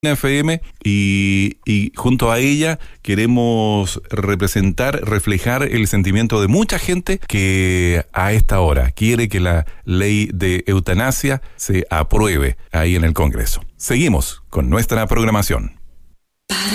FM y junto a ella queremos reflejar el sentimiento de mucha gente que a esta hora quiere que la ley de eutanasia se apruebe ahí en el Congreso. Seguimos con nuestra programación.